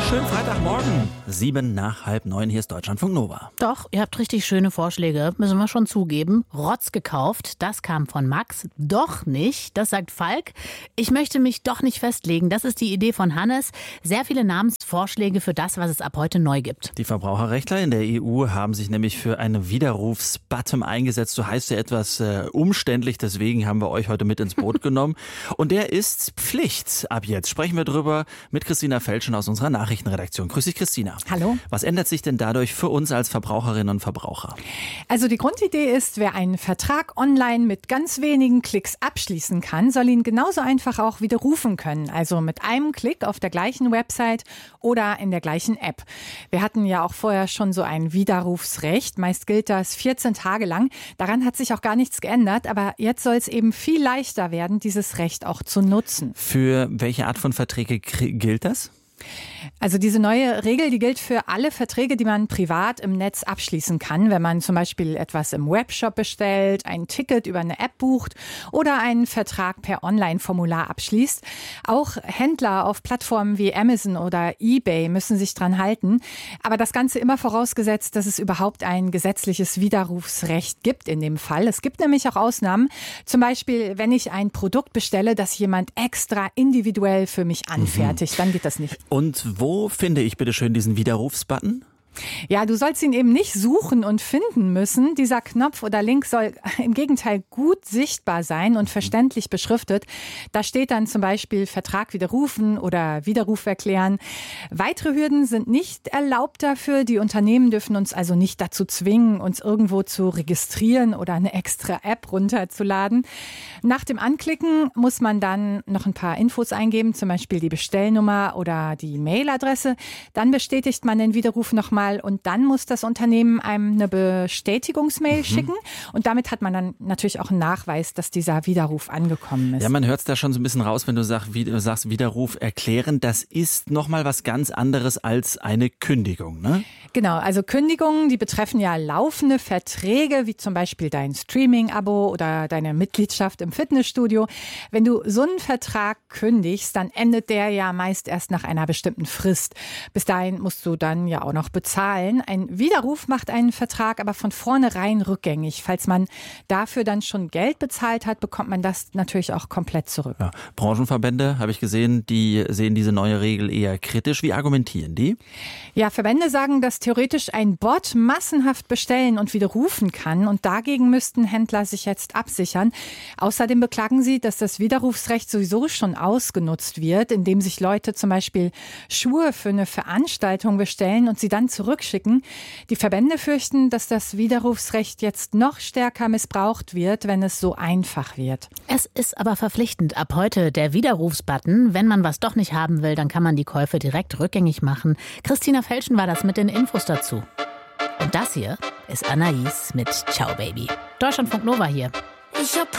Schönen Freitagmorgen. 7:05. Hier ist Deutschlandfunk Nova. Doch, ihr habt richtig schöne Vorschläge, müssen wir schon zugeben. Rotz gekauft, das kam von Max. Doch nicht, das sagt Falk. Ich möchte mich doch nicht festlegen. Das ist die Idee von Hannes. Sehr viele Namensvorschläge für das, was es ab heute neu gibt. Die Verbraucherrechtler in der EU haben sich nämlich für eine Widerrufsbutton eingesetzt. So heißt er etwas umständlich, deswegen haben wir euch heute mit ins Boot genommen. Und der ist Pflicht. Ab jetzt sprechen wir drüber mit Christina Felschen aus unserer Nachrichtenredaktion. Grüß dich, Christina. Hallo. Was ändert sich denn dadurch für uns als Verbraucherinnen und Verbraucher? Also die Grundidee ist, wer einen Vertrag online mit ganz wenigen Klicks abschließen kann, soll ihn genauso einfach auch widerrufen können. Also mit einem Klick auf der gleichen Website oder in der gleichen App. Wir hatten ja auch vorher schon so ein Widerrufsrecht. Meist gilt das 14 Tage lang. Daran hat sich auch gar nichts geändert. Aber jetzt soll es eben viel leichter werden, dieses Recht auch zu nutzen. Für welche Art von Verträge gilt das? Also diese neue Regel, die gilt für alle Verträge, die man privat im Netz abschließen kann. Wenn man zum Beispiel etwas im Webshop bestellt, ein Ticket über eine App bucht oder einen Vertrag per Online-Formular abschließt. Auch Händler auf Plattformen wie Amazon oder eBay müssen sich dran halten. Aber das Ganze immer vorausgesetzt, dass es überhaupt ein gesetzliches Widerrufsrecht gibt in dem Fall. Es gibt nämlich auch Ausnahmen. Zum Beispiel, wenn ich ein Produkt bestelle, das jemand extra individuell für mich anfertigt, dann geht das nicht. Und wo finde ich bitte schön diesen Widerrufsbutton? Ja, du sollst ihn eben nicht suchen und finden müssen. Dieser Knopf oder Link soll im Gegenteil gut sichtbar sein und verständlich beschriftet. Da steht dann zum Beispiel Vertrag widerrufen oder Widerruf erklären. Weitere Hürden sind nicht erlaubt dafür. Die Unternehmen dürfen uns also nicht dazu zwingen, uns irgendwo zu registrieren oder eine extra App runterzuladen. Nach dem Anklicken muss man dann noch ein paar Infos eingeben, zum Beispiel die Bestellnummer oder die Mailadresse. Dann bestätigt man den Widerruf nochmal. Und dann muss das Unternehmen einem eine Bestätigungsmail schicken. Und damit hat man dann natürlich auch einen Nachweis, dass dieser Widerruf angekommen ist. Ja, man hört es da schon so ein bisschen raus, wenn du sagst Widerruf erklären. Das ist nochmal was ganz anderes als eine Kündigung, ne? Genau, also Kündigungen, die betreffen ja laufende Verträge, wie zum Beispiel dein Streaming-Abo oder deine Mitgliedschaft im Fitnessstudio. Wenn du so einen Vertrag kündigst, dann endet der ja meist erst nach einer bestimmten Frist. Bis dahin musst du dann ja auch noch bezahlen. Ein Widerruf macht einen Vertrag aber von vornherein rückgängig. Falls man dafür dann schon Geld bezahlt hat, bekommt man das natürlich auch komplett zurück. Ja, Branchenverbände, habe ich gesehen, die sehen diese neue Regel eher kritisch. Wie argumentieren die? Ja, Verbände sagen, dass theoretisch ein Bot massenhaft bestellen und widerrufen kann. Und dagegen müssten Händler sich jetzt absichern. Außerdem beklagen sie, dass das Widerrufsrecht sowieso schon ausgenutzt wird, indem sich Leute zum Beispiel Schuhe für eine Veranstaltung bestellen und sie dann zurückschicken. Die Verbände fürchten, dass das Widerrufsrecht jetzt noch stärker missbraucht wird, wenn es so einfach wird. Es ist aber verpflichtend. Ab heute der Widerrufsbutton. Wenn man was doch nicht haben will, dann kann man die Käufe direkt rückgängig machen. Christina Felschen war das mit den Infos dazu. Und das hier ist Anais mit Ciao Baby. Deutschlandfunk Nova hier.